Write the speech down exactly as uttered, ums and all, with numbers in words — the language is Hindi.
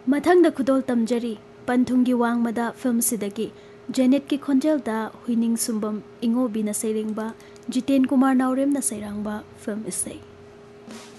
मथंग खुदोल तमजरी पंथुंगी वांगमदा फिल्म सिदगी जेनेट की खोंजेलदा हुइनिंग सुंबम इंगोबी न सैरेंबा जितेन कुमार नाउरेम न सैरांगबा फिल्म इसे।